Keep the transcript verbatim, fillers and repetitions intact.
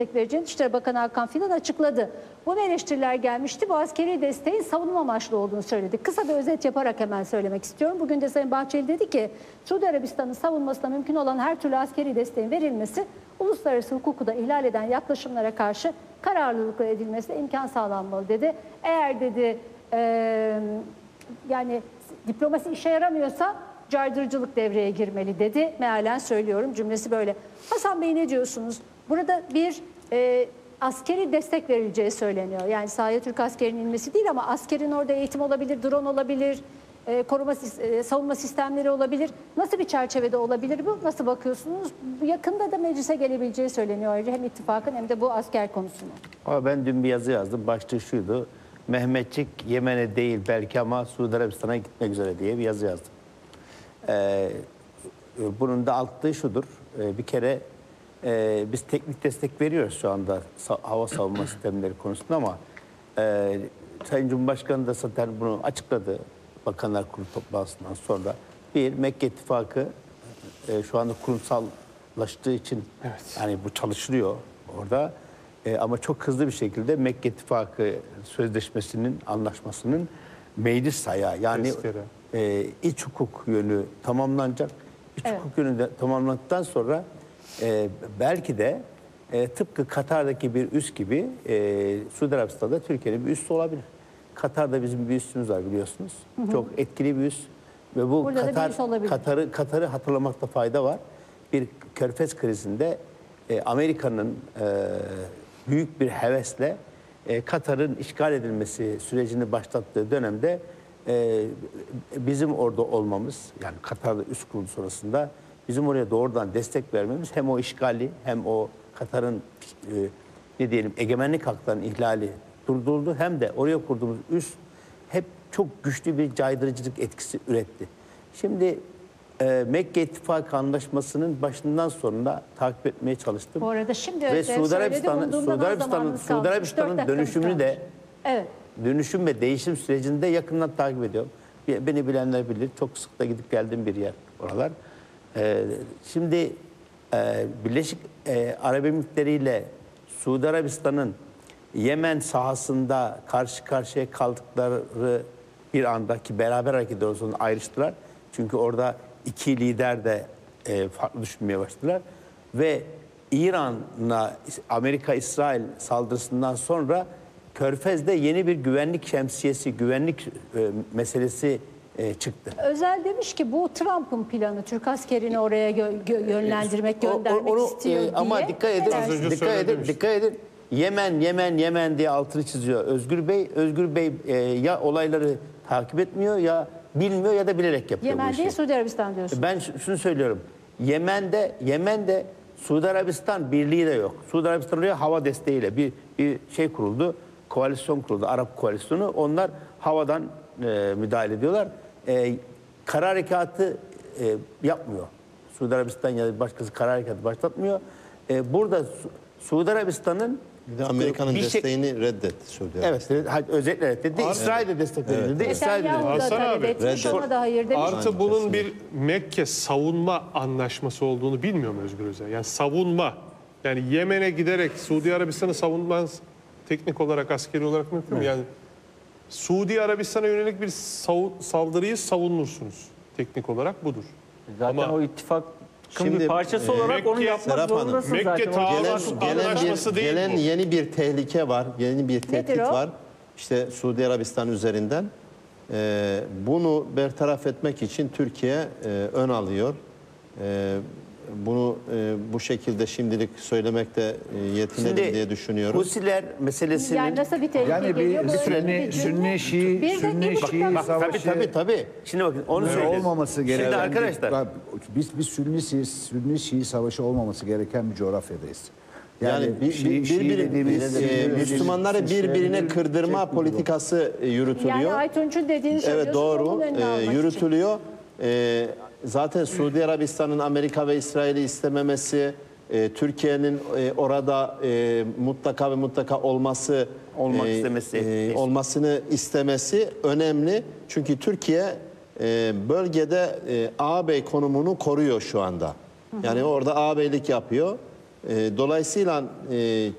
vereceğini Dışişleri Bakanı Hakan Fidan açıkladı. Bu eleştiriler gelmişti. Bu askeri desteğin savunma amaçlı olduğunu söyledi. Kısa bir özet yaparak hemen söylemek istiyorum. Bugün de Sayın Bahçeli dedi ki Suudi Arabistan'ın savunmasına mümkün olan her türlü askeri desteğin verilmesi uluslararası hukuku da ihlal eden yaklaşımlara karşı kararlılıkla edilmesine imkan sağlanmalı dedi. Eğer dedi e, yani diplomasi işe yaramıyorsa caydırıcılık devreye girmeli dedi. Mealen söylüyorum, cümlesi böyle. Hasan Bey ne diyorsunuz? Burada bir e, askeri destek verileceği söyleniyor. Yani sahaya Türk askerinin inmesi değil ama askerin orada eğitim olabilir, drone olabilir, e, koruma e, savunma sistemleri olabilir. Nasıl bir çerçevede olabilir bu? Nasıl bakıyorsunuz? Yakında da meclise gelebileceği söyleniyor ayrıca hem ittifakın hem de bu asker konusunu. Ama ben dün bir yazı yazdım. Başlığı şuydu. Mehmetçik Yemen'e değil belki ama Suudi Arabistan'a gitmek üzere diye bir yazı yazdım. Ee, bunun da altlığı şudur. Ee, bir kere e, biz teknik destek veriyoruz şu anda sa hava savunma sistemleri konusunda ama e, Sayın Cumhurbaşkanı da zaten bunu açıkladı. Bakanlar Kurulu toplantısından sonra. Bir, Mekke İttifakı e, şu anda kurumsallaştığı için evet. Yani bu çalışılıyor orada. E, ama çok hızlı bir şekilde Mekke İttifakı Sözleşmesi'nin, anlaşmasının meclis ayağı yani e, iç hukuk yönü tamamlanacak. İç evet. hukuk yönü de tamamlandıktan sonra e, belki de e, tıpkı Katar'daki bir üs gibi e, Suudi Arabistan'da Türkiye'nin bir üssü olabilir. Katar'da bizim bir üssümüz var biliyorsunuz. Hı hı. Çok etkili bir üs. Ve bu Burada Katar Katar'ı Katar'ı hatırlamakta fayda var. Bir Körfez krizinde e, Amerika'nın e, büyük bir hevesle e, Katar'ın işgal edilmesi sürecini başlattığı dönemde e, bizim orada olmamız, yani Katar'da üst kurulu sonrasında bizim oraya doğrudan destek vermemiz hem o işgali hem o Katar'ın e, ne diyelim egemenlik haklarının ihlali durduruldu hem de oraya kurduğumuz üs hep çok güçlü bir caydırıcılık etkisi üretti. Şimdi e, Mekke İttifakı Anlaşması'nın başından sonuna takip etmeye çalıştım. Bu arada şimdi ve Suudi Arabistan'ın Suudi Arabistan'ın Suudi Arabistan'ın dönüşümünü de evet. dönüşüm ve değişim sürecinde yakından takip ediyorum. Beni bilenler bilir. Çok sık da gidip geldiğim bir yer oralar. E, şimdi e, Birleşik e, Arap Emirlikleri ile Suudi Arabistan'ın Yemen sahasında karşı karşıya kaldıkları bir andaki beraber hareket ediyorsunuz ayrıştılar. Çünkü orada iki lider de e, farklı düşünmeye başladılar. Ve İran'la Amerika-İsrail saldırısından sonra Körfez'de yeni bir güvenlik şemsiyesi, güvenlik e, meselesi e, çıktı. Özel demiş ki bu Trump'ın planı, Türk askerini oraya gö gö yönlendirmek, göndermek o, onu, istiyor e, diye. Ama dikkat edin, dikkat edin, dikkat edin. Yemen, Yemen, Yemen diye altını çiziyor Özgür Bey. Özgür Bey e, ya olayları takip etmiyor ya bilmiyor ya da bilerek yapıyor Yemen bu işi. değil Suudi Arabistan diyorsun. Ben şunu söylüyorum. Yemen'de Yemen'de Suudi Arabistan birliği de yok. Suudi Arabistan oraya hava desteğiyle bir, bir şey kuruldu. Koalisyon kuruldu. Arap koalisyonu. Onlar havadan e, müdahale ediyorlar. E, kara harekatı e, yapmıyor. Suudi Arabistan ya da başkası kara harekatı başlatmıyor. E, burada Su Suudi Arabistan'ın bir de Amerika'nın şey, desteğini reddetti Suudi Arabistan. Evet, özellikle reddetti. İsrail de destekledi. Evet, evet. İsrail de reddetti. Ona da hayır demiş. Artı bunun bir Mekke savunma anlaşması olduğunu bilmiyor mu Özgür Özel? Yani savunma. Yani Yemen'e giderek Suudi Arabistan'ı savunmanız teknik olarak, askeri olarak mümkün mü? Yani Suudi Arabistan'a yönelik bir saldırıyı savunursunuz. Teknik olarak budur. Zaten ama o ittifak Şimdi, bir parçası olarak Mekke, onu yapmak Serap zorundasın Mekke zaten. Gelen, gelen, bir, değil gelen yeni bir tehlike var, yeni bir tehdit var. İşte Suudi Arabistan üzerinden. Ee, bunu bertaraf etmek için Türkiye e, ön alıyor. E, bunu e, bu şekilde şimdilik söylemekte e, yetinelim Şimdi, diye düşünüyorum. Husiler meselesinin... Yani nasıl bir tehlike yani bir, geliyor? Bir Sünni, Sünni, Şii, Sünni, Şii bak, savaşı... Tabii tabii tabii. Şimdi bakın onu söyleyeyim. Olmaması gereken... Şimdi arkadaşlar... Biz, biz Sünni, Sünni, Şii savaşı olmaması gereken bir coğrafyadayız. Yani, yani bir, bir, bir, bir, e, Müslümanları birbirine kırdırma politikası yürütülüyor. Yani Aytunç'un dediğini söylüyorsun. Evet doğru e, yürütülüyor. E, zaten Suudi Arabistan'ın Amerika ve İsrail'i istememesi, e, Türkiye'nin e, orada e, mutlaka ve mutlaka olması olmak e, istemesi e, olmasını istemesi önemli. Çünkü Türkiye e, bölgede e, ağabey konumunu koruyor şu anda. Yani orada ağabeylik yapıyor. E, dolayısıyla e,